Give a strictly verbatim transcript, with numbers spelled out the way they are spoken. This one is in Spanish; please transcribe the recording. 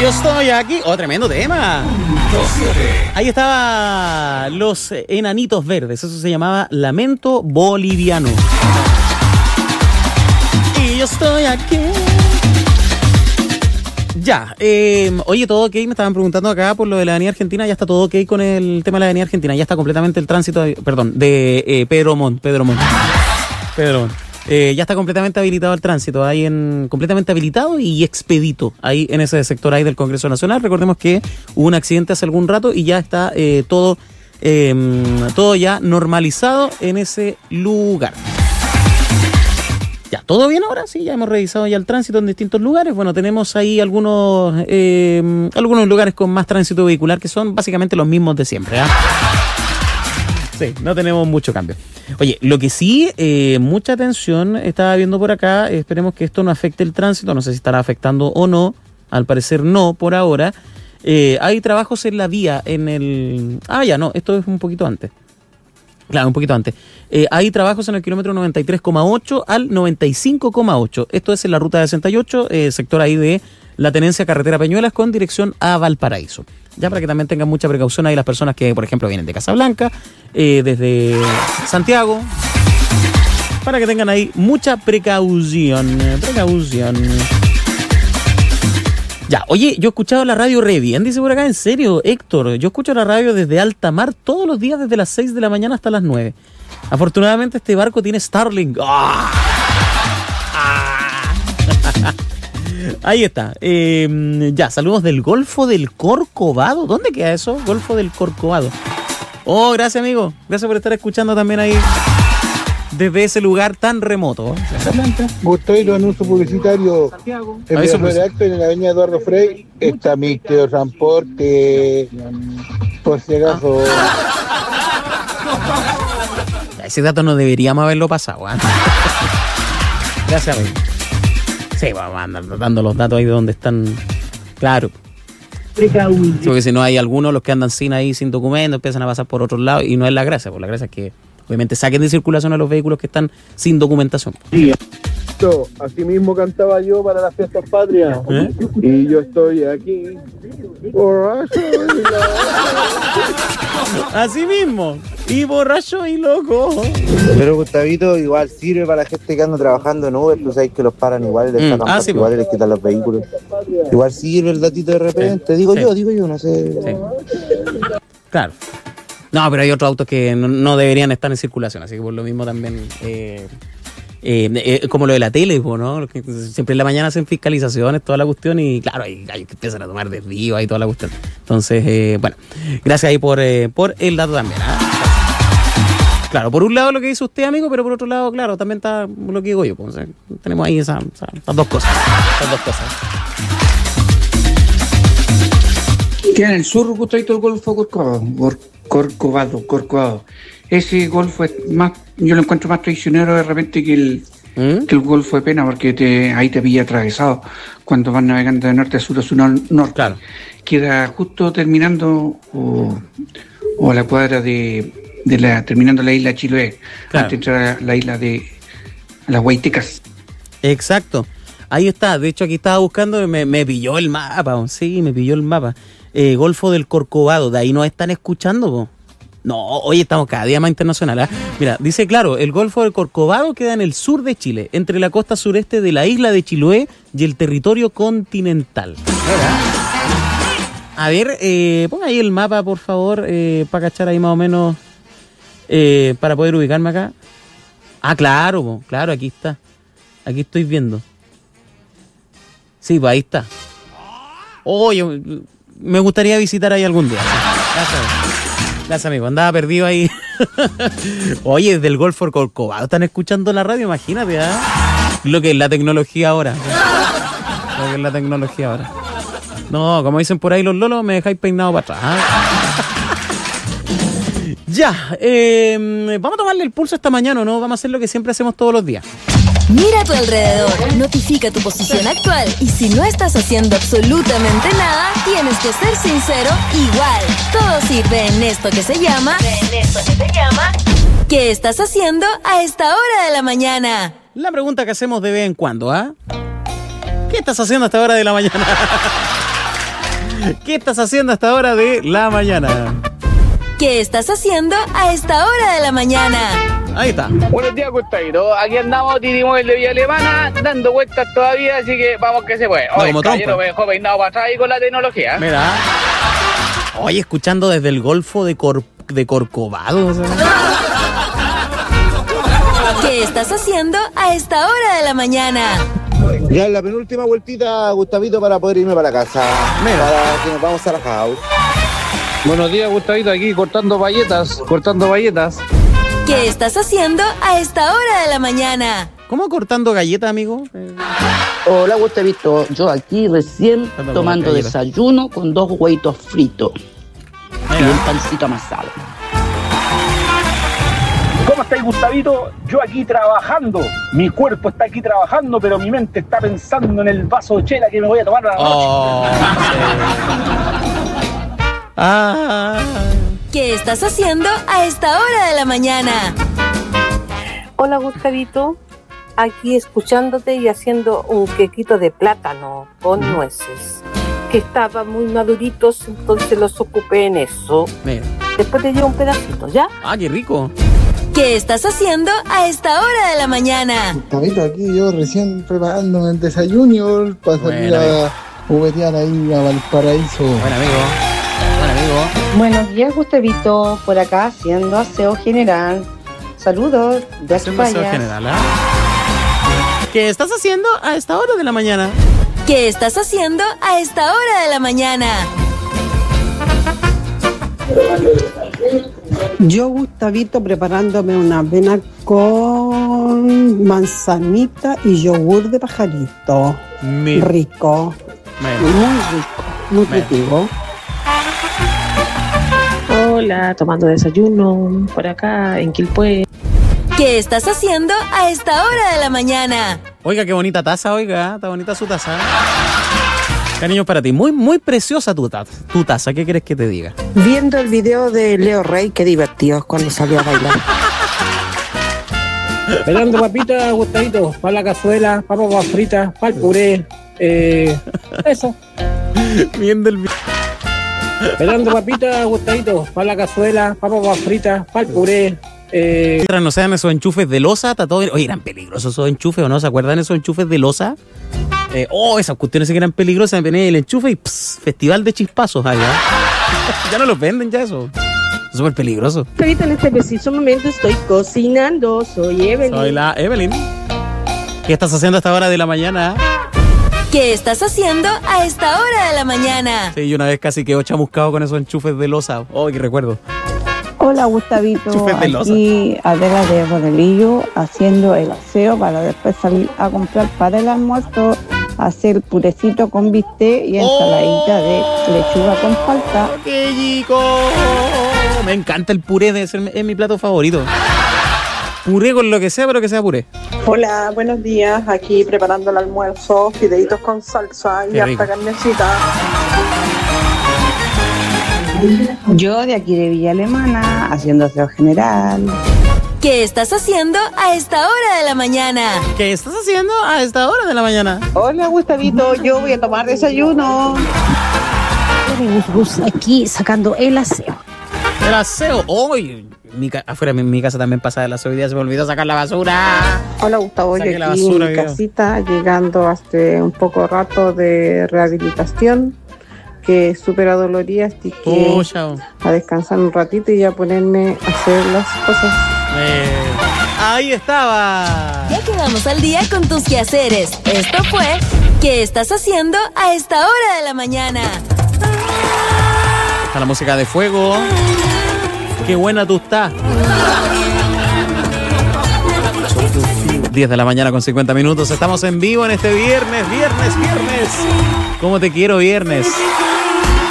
yo estoy aquí. Oh, tremendo tema. Ahí estaba Los Enanitos Verdes. Eso se llamaba Lamento Boliviano. Y yo estoy aquí. Ya, eh, oye, todo ok, me estaban preguntando acá por lo de la Avenida Argentina, ya está todo ok con el tema de la Avenida Argentina, ya está completamente el tránsito, de, perdón, de eh, Pedro Montt, Pedro Montt, Pedro Montt. Eh, ya está completamente habilitado el tránsito, ahí en, completamente habilitado y expedito, ahí en ese sector ahí del Congreso Nacional. Recordemos que hubo un accidente hace algún rato y ya está eh, todo, eh, todo ya normalizado en ese lugar. Ya, ¿todo bien ahora? Sí, ya hemos revisado ya el tránsito en distintos lugares. Bueno, tenemos ahí algunos eh, algunos lugares con más tránsito vehicular que son básicamente los mismos de siempre, ¿eh? Sí, no tenemos mucho cambio. Oye, lo que sí, eh, mucha atención, estaba viendo por acá, esperemos que esto no afecte el tránsito, no sé si estará afectando o no, al parecer no por ahora. Eh, hay trabajos en la vía, en el... Ah, ya, no, esto es un poquito antes. Claro, un poquito antes. Eh, hay trabajos en el kilómetro noventa y tres coma ocho al noventa y cinco coma ocho. Esto es en la ruta sesenta y ocho, eh, sector ahí de la tenencia carretera Peñuelas con dirección a Valparaíso. Ya para que también tengan mucha precaución ahí las personas que, por ejemplo, vienen de Casablanca, eh, desde Santiago, para que tengan ahí mucha precaución. Precaución. Ya, oye, yo he escuchado la radio re bien, dice por acá, en serio, Héctor, yo escucho la radio desde alta mar todos los días desde las seis de la mañana hasta las nueve. Afortunadamente este barco tiene Starlink. ¡Ah! ¡Ah! Ahí está. Eh, ya, saludos del Golfo del Corcovado. ¿Dónde queda eso? Golfo del Corcovado. Oh, gracias, amigo. Gracias por estar escuchando también ahí desde ese lugar tan remoto. Gustavo, los anuncios publicitarios. En el redacto en la avenida Eduardo Frei está Ministerio de Transporte. Por si acaso. Ese dato no deberíamos haberlo pasado, ¿eh? Gracias, amigo. Sí, vamos a andar dando los datos ahí de donde están. Claro. Sí, porque si no hay algunos, los que andan sin ahí, sin documento, empiezan a pasar por otros lados y no es la gracia. Por la gracia es que obviamente saquen de circulación a los vehículos que están sin documentación. Sí. Así mismo cantaba yo para las fiestas patrias. ¿Eh? Y yo estoy aquí. Borracho y loco. Así mismo. Y borracho y loco. Pero Gustavito, igual sirve para la gente que anda trabajando en Uber. Tú sabes que los paran igual, les sacan mm. ah, sí, igual y les quitan los vehículos. Igual sirve el datito de repente. Sí. Digo sí. yo, digo yo, no sé. Sí. Claro. No, pero hay otros autos que no, no deberían estar en circulación, así que por lo mismo también, eh, eh, eh, como lo de la tele, ¿no? Siempre en la mañana hacen fiscalizaciones, toda la cuestión, y claro, hay, hay que empiezan a tomar desvíos y toda la cuestión. Entonces, eh, bueno, gracias ahí por, eh, por el dato también, ¿eh? Claro, por un lado lo que dice usted, amigo, pero por otro lado, claro, también está lo que digo yo. Pues, o sea, tenemos ahí esas esa, esa dos cosas, esas dos cosas. Queda en el sur, Gustavito, el Golfo Corcovado, Corcovado, Corcovado. Ese Golfo es más, yo lo encuentro más traicionero de repente que el, ¿Mm? que el Golfo de Pena, porque te, ahí te pilla atravesado cuando vas navegando de norte a sur o sur norte. Claro. Queda justo terminando o, o a la cuadra de, de la, terminando la isla de Chiloé, claro, antes de entrar a la isla de a las Huaytecas. Exacto. Ahí está, de hecho aquí estaba buscando, me, me pilló el mapa, sí, me pilló el mapa. Eh, Golfo del Corcovado, de ahí nos están escuchando, po. No, hoy estamos cada día más internacional, ¿eh? Mira, dice claro, el Golfo del Corcovado queda en el sur de Chile, entre la costa sureste de la isla de Chiloé y el territorio continental. ¿Verdad? A ver, eh, ponga ahí el mapa, por favor, eh, para cachar ahí más o menos, eh, para poder ubicarme acá. Ah, claro, po, claro, aquí está. Aquí estoy viendo. Sí, pues ahí está. Oye, oh, me gustaría visitar ahí algún día. Gracias, gracias amigo. Andaba perdido ahí. Oye, desde el Golfo Corcovado están escuchando la radio, imagínate, ¿eh? Lo que es la tecnología ahora. Lo que es la tecnología ahora. No, como dicen por ahí los lolos, me dejáis peinado para atrás, ¿eh? Ya, eh, vamos a tomarle el pulso esta mañana, ¿no? Vamos a hacer lo que siempre hacemos todos los días. Mira a tu alrededor, notifica tu posición actual y si no estás haciendo absolutamente nada, tienes que ser sincero igual. Todo sirve en esto que se llama... En esto que se llama... ¿Qué estás haciendo a esta hora de la mañana? La pregunta que hacemos de vez en cuando, ¿ah? ¿eh? ¿Qué estás haciendo a esta hora de la mañana? ¿Qué estás haciendo a esta hora de la mañana? ¿Qué estás haciendo a esta hora de la mañana? Ahí está. Buenos días, Gustavito. Aquí andamos, Titi Móvil de Villa Alemana, dando vueltas todavía, así que vamos que se puede. Oye, no, el caballero me dejó peinado para atrás y con la tecnología. Mira. Oye, escuchando desde el Golfo de, Cor de Corcovado. O sea. ¿Qué estás haciendo a esta hora de la mañana? Ya en la penúltima vueltita, Gustavito, para poder irme para la casa. Mira. Para que nos vamos a la house. Buenos días, Gustavito, aquí cortando bayetas, cortando bayetas. ¿Qué estás haciendo a esta hora de la mañana? ¿Cómo cortando galletas, amigo? Eh, Hola, Gustavito. Yo aquí recién Anda, tomando galleta. desayuno con dos huevitos fritos y un pancito amasado. ¿Cómo estáis, Gustavito? Yo aquí trabajando. Mi cuerpo está aquí trabajando, pero mi mente está pensando en el vaso de chela que me voy a tomar a la noche. Oh, sí. Ah. ¿Qué estás haciendo a esta hora de la mañana? Hola, Gustavito. Aquí escuchándote y haciendo un quequito de plátano con nueces. Que estaban muy maduritos, entonces los ocupé en eso. Mira. Después te llevo un pedacito, ¿ya? Ah, qué rico. ¿Qué estás haciendo a esta hora de la mañana? Gustavito, aquí yo recién preparándome el desayuno para salir Buena, a juguetear ahí a Valparaíso. Buen amigo. Buen amigo. Buenos días, Gustavito, por acá haciendo aseo general. Saludos de Haciendo aseo España. general, ¿ah? ¿Qué estás haciendo a esta hora de la mañana? ¿Qué estás haciendo a esta hora de la mañana? Yo, Gustavito, preparándome una avena con manzanita y yogur de pajarito. Mi... Rico. Mira. Muy rico, nutritivo. Hola, tomando desayuno por acá en Quilpué. ¿Qué estás haciendo a esta hora de la mañana? Oiga, qué bonita taza, oiga. Está bonita su taza. Cariños para ti. Muy, muy preciosa tu taza. Tu taza, ¿qué quieres que te diga? Viendo el video de Leo Rey, qué divertido cuando salió a bailar. Pelando papita, Gustavito, para la cazuela, para papas fritas, para el puré. Eh, eso. Viendo el video. Pelando papita, Gustavito, para la cazuela, para papas fritas, para el puré. Eh. Mientras no sean esos enchufes de losa, está todo bien. Oye, eran peligrosos esos enchufes, ¿o no? ¿Se acuerdan esos enchufes de losa? Eh, oh, esas cuestiones que eran peligrosas. Venía el enchufe y pss, festival de chispazos allá. Ya no los venden ya eso. Es súper peligroso. Gustavito, en este preciso momento estoy cocinando. Soy Evelyn. Soy la Evelyn. ¿Qué estás haciendo a esta hora de la mañana? ¿Qué estás haciendo a esta hora de la mañana? Sí, yo una vez casi quedó chamuscado con esos enchufes de losa. Oh, qué recuerdo. Hola, Gustavito, Enchufes de losa. aquí Adela de Bonelillo haciendo el aseo para después salir a comprar para el almuerzo, hacer purecito con bistec y ensaladita de lechuga con palta. ¡Qué rico! Me encanta el puré, de ser, es mi plato favorito. Puré con lo que sea, pero que sea puré. Hola, buenos días. Aquí preparando el almuerzo, fideitos con salsa y Qué rico. harta carnecita. Yo de aquí de Villa Alemana, haciendo aseo general. ¿Qué estás haciendo a esta hora de la mañana? ¿Qué estás haciendo a esta hora de la mañana? Hola, Gustavito, yo voy a tomar desayuno. Aquí sacando el aseo. El aseo. Hoy, mi ca- afuera de mi, mi casa también pasa el aseo. Hoy día se me olvidó sacar la basura. Hola, Gustavo, Saqué yo la aquí basura, en mi video. casita, llegando hace un poco rato de rehabilitación, que es súper adolorida, así que Oh, chao. a descansar un ratito y ya ponerme a hacer las cosas. Eh, ahí estaba. Ya quedamos al día con tus quehaceres. Esto fue ¿Qué estás haciendo a esta hora de la mañana? Está la música de fuego. Qué buena tú estás. diez de la mañana con cincuenta minutos. Estamos en vivo en este viernes, viernes, viernes. ¿Cómo te quiero, viernes?